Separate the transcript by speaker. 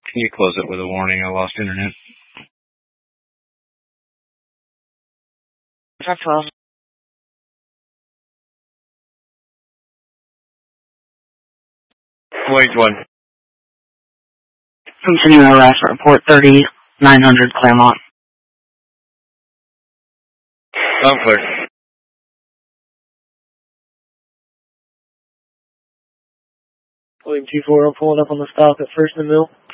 Speaker 1: Can you close it with a warning? I lost internet.
Speaker 2: Truck 12.
Speaker 3: Wait, one.
Speaker 2: Continuing arrest, report 3900 Claremont.
Speaker 3: I'm clear.
Speaker 2: William 240 pulling up on the stop at First and Mill.